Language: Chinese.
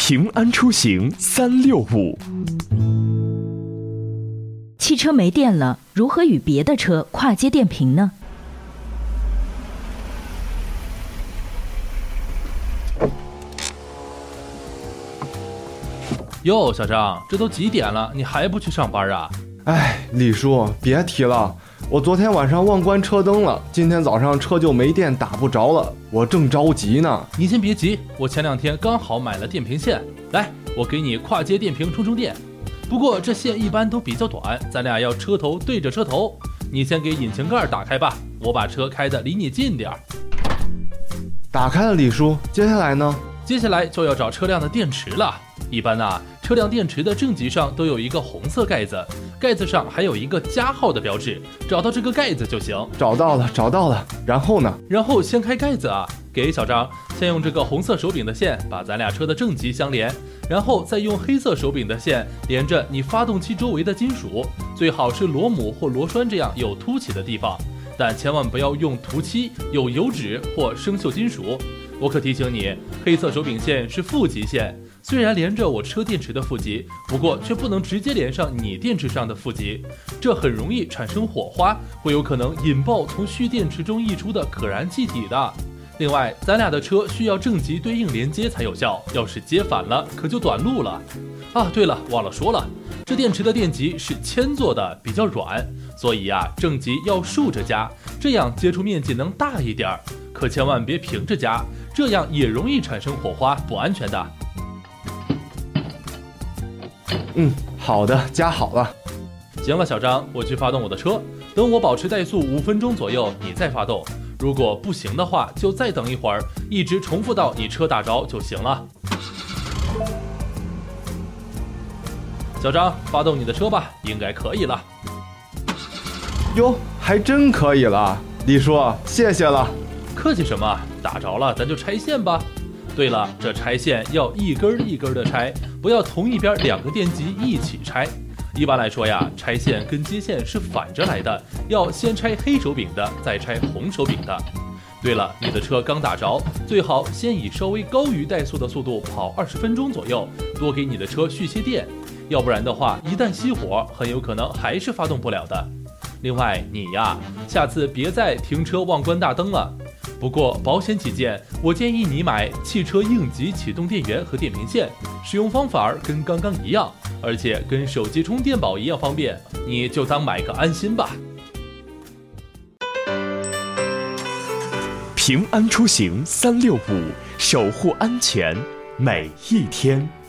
平安出行365。 汽车没电了，如何与别的车跨接电瓶呢？ 哟，小张，这都几点了，你还不去上班啊？ 哎，李叔，别提了，我昨天晚上忘关车灯了，今天早上车就没电，打不着了，我正着急呢。 你先别急，我前2天刚好买了电瓶线，来，我给你跨接电瓶充电。不过这线一般都比较短，咱俩要车头对着车头。你先给引擎盖打开吧，我把车开得离你近点儿。 打开了，李叔，接下来呢？ 接下来就要找车辆的电池了。一般车辆电池的正极上都有一个红色盖子，盖子上还有一个加号的标志，找到这个盖子就行。 找到了，然后呢？ 然后掀开盖子给小张先用这个红色手柄的线把咱俩车的正极相连，然后再用黑色手柄的线连着你发动机周围的金属，最好是螺母或螺栓这样有凸起的地方，但千万不要用涂漆、有油脂或生锈金属。我可提醒你，黑色手柄线是负极线，虽然连着我车电池的负极，不过却不能直接连上你电池上的负极，这很容易产生火花，会有可能引爆从蓄电池中溢出的可燃气体的。另外，咱俩的车需要正极对应连接才有效，要是接反了，可就短路了。对了，忘了说了，这电池的电极是铅做的，比较软，所以正极要竖着夹，这样接触面积能大一点，可千万别平着夹，这样也容易产生火花，不安全的。 好的，夹好了。 行了，小张，我去发动我的车，等我保持怠速5分钟左右，你再发动。如果不行的话，就再等一会儿，一直重复到你车打着就行了。小张，发动你的车吧，应该可以了。 哟，还真可以了，李叔，谢谢了。 客气什么，打着了咱就拆线吧。对了，这拆线要一根一根的拆，不要同一边2个电极一起拆。一般来说拆线跟接线是反着来的，要先拆黑手柄的，再拆红手柄的。对了，你的车刚打着，最好先以稍微高于怠速的速度跑20分钟左右，多给你的车蓄些电，要不然的话，一旦熄火，很有可能还是发动不了的。另外，你下次别再停车忘关大灯了。不过保险起见，我建议你买汽车应急启动电源和电瓶线，使用方法跟刚刚一样，而且跟手机充电宝一样方便，你就当买个安心吧。 平安出行365，守护安全每一天。